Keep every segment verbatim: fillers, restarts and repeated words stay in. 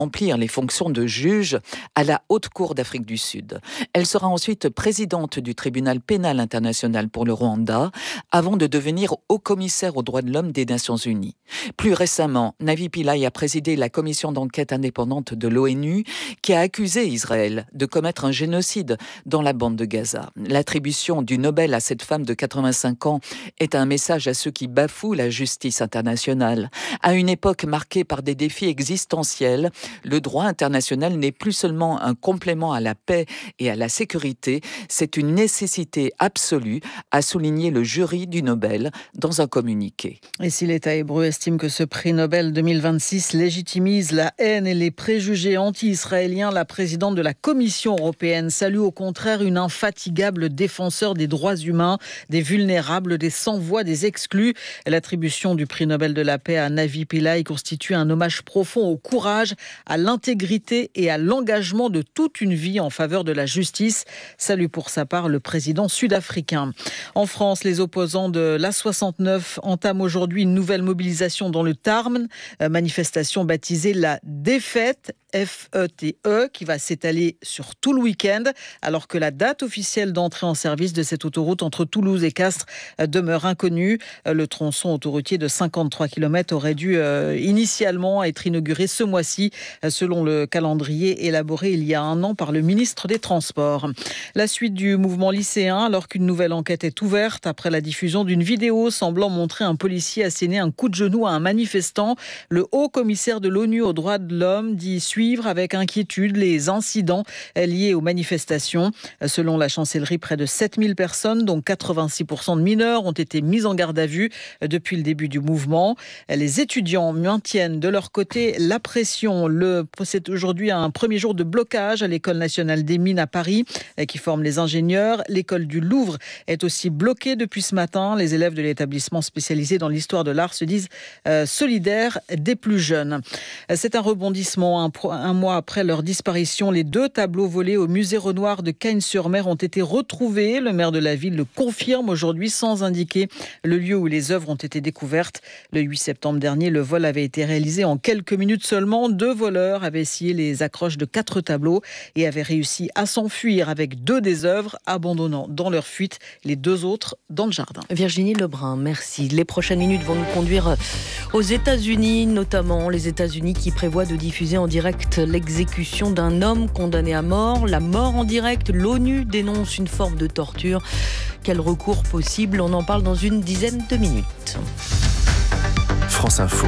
remplir les fonctions de juge à la Haute Cour d'Afrique du Sud. Elle sera ensuite présidente du tribunal pénal international pour le Rwanda, avant de devenir haut-commissaire aux droits de l'homme des Nations Unies. Plus récemment, Navi Pillay a présidé la commission d'enquête indépendante de l'ONU qui a accusé Israël de commettre un génocide dans la bande de Gaza. L'attribution du Nobel à cette femme de quatre-vingt-cinq ans est un message à ceux qui bafouent la justice internationale. À une époque marquée par des défis existentiels, le droit international n'est plus seulement un complément à la paix et à la sécurité, c'est une nécessité absolue, a souligné le jury du Nobel dans un communiqué. Et si l'État hébreu estime que ce prix Nobel deux mille vingt-six légitimise la haine et les préjugés anti-israéliens, la présidente de la Commission européenne salue au contraire une infatigable défenseur des droits humains, des vulnérables, des sans-voix, des exclus. L'attribution du prix Nobel de la paix à Navi Pillay constitue un hommage profond au courage, à l'intégrité et à l'engagement de toute une vie en faveur de la justice. Salue pour sa part le président sud-africain. En France, les opposants de l'A soixante-neuf entament aujourd'hui une nouvelle mobilisation dans le Tarn, manifestation baptisée la Défaite, F E T E, qui va s'étaler sur tout le week-end, alors que la date officielle d'entrée en service de cette autoroute entre Toulouse et Castres demeure inconnue. Le tronçon autoroutier de cinquante-trois kilomètres aurait dû euh, initialement être inauguré ce mois-ci, selon le calendrier élaboré il y a un an par le ministre des Transports. La suite du mouvement lycéen, alors qu'une nouvelle enquête est ouverte après la diffusion d'une vidéo semblant montrer un policier asséner un coup de genou à un manifestant. Le haut-commissaire de l'ONU aux droits de l'homme dit suivre avec inquiétude les incidents liés aux manifestations. Selon la chancellerie, près de sept mille personnes, dont quatre-vingt-six pour cent de mineurs, ont été mises en garde à vue depuis le début du mouvement. Les étudiants maintiennent de leur côté la pression. Le, c'est aujourd'hui un premier jour de blocage à l'École nationale des mines à Paris, qui forme les ingénieurs. L'école du Louvre est aussi bloquée depuis ce matin. Les élèves de l'établissement spécialisé dans l'histoire de l'art se disent euh, solidaires des plus jeunes. C'est un rebondissement. Un, pro, un mois après leur disparition, les deux tableaux volés au musée Renoir de Cagnes-sur-Mer ont été retrouvés. Le maire de la ville le confirme aujourd'hui sans indiquer le lieu où les œuvres ont été découvertes. Le huit septembre dernier, le vol avait été réalisé en quelques minutes seulement. Deux voleurs avaient scié les accroches de quatre tableaux et avaient réussi à s'enfuir avec deux des œuvres, abandonnant dans leur fuite les deux autres dans le jardin. Virginie Lebrun, merci. Les prochaines minutes vont nous conduire aux États-Unis, notamment les États-Unis qui prévoient de diffuser en direct l'exécution d'un homme condamné à mort. La mort en direct, l'ONU dénonce une forme de torture. Quel recours possible? On en parle dans une dizaine de minutes. France Info,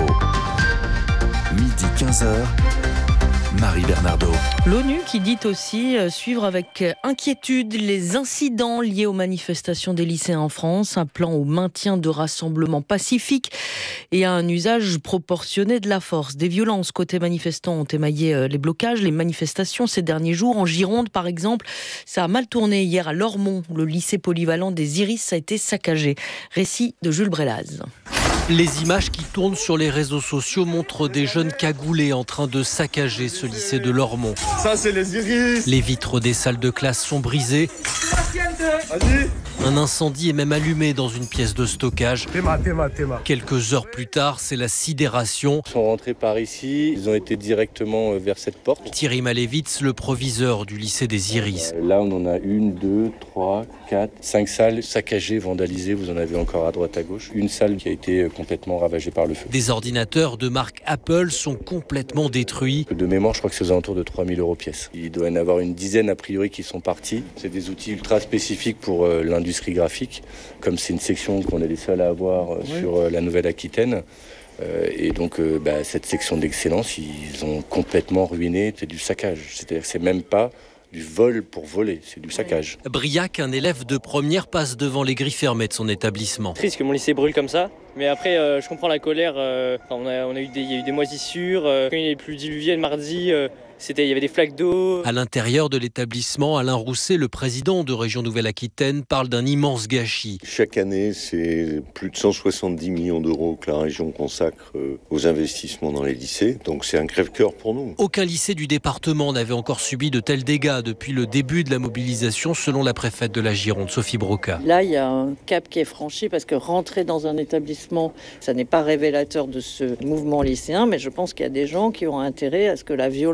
midi quinze heures. Marie Bernardo. L'ONU qui dit aussi suivre avec inquiétude les incidents liés aux manifestations des lycéens en France, appelant au maintien de rassemblements pacifiques et à un usage proportionné de la force. Des violences côté manifestants ont émaillé les blocages, les manifestations ces derniers jours. En Gironde, par exemple, ça a mal tourné hier à Lormont. Le lycée polyvalent des Iris a été saccagé. Récit de Jules Brélaz. Les images qui tournent sur les réseaux sociaux montrent des jeunes cagoulés en train de saccager ce lycée de Lormont. Ça, c'est les Iris. Les vitres des salles de classe sont brisées. Vas-y. Un incendie est même allumé dans une pièce de stockage. Théma, théma, théma. Quelques heures plus tard, c'est la sidération. Ils sont rentrés par ici, ils ont été directement vers cette porte. Thierry Malevitz, le proviseur du lycée des Iris. Là, on en a une, deux, trois, quatre, cinq salles saccagées, vandalisées. Vous en avez encore à droite, à gauche. Une salle qui a été complètement ravagée par le feu. Des ordinateurs de marque Apple sont complètement détruits. De mémoire, je crois que c'est aux alentours de trois mille euros pièce. Il doit y en avoir une dizaine a priori qui sont partis. C'est des outils ultra spécifiques pour euh, l'industrie graphique. Comme c'est une section qu'on est les seuls à avoir euh, oui. sur euh, la Nouvelle-Aquitaine. Euh, et donc, euh, bah, cette section d'excellence, ils ont complètement ruiné. C'est du saccage. C'est-à-dire que c'est même pas du vol pour voler, c'est du saccage. Briac, un élève de première, passe devant les grilles fermées de son établissement. Triste que mon lycée brûle comme ça, mais après euh, je comprends la colère. Euh, on, a, on a eu des, il y a eu des moisissures. Euh, quand il y a eu les pluies diluviennes mardi, euh, c'était, il y avait des flaques d'eau. À l'intérieur de l'établissement, Alain Rousset, le président de Région Nouvelle-Aquitaine, parle d'un immense gâchis. Chaque année, c'est plus de cent soixante-dix millions d'euros que la région consacre aux investissements dans les lycées. Donc c'est un crève-cœur pour nous. Aucun lycée du département n'avait encore subi de tels dégâts depuis le début de la mobilisation, selon la préfète de la Gironde, Sophie Broca. Là, il y a un cap qui est franchi parce que rentrer dans un établissement établissement. Ça n'est pas révélateur de ce mouvement lycéen, mais je pense qu'il y a des gens qui ont intérêt à ce que la violence